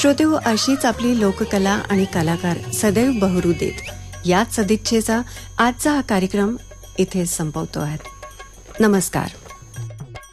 श्रोतेहो, अशीच आपली लोककला आणि कलाकार सदैव बहरू देत याच सदिच्छेचा आजचा हा कार्यक्रम इथे संपवतो आहे. नमस्कार.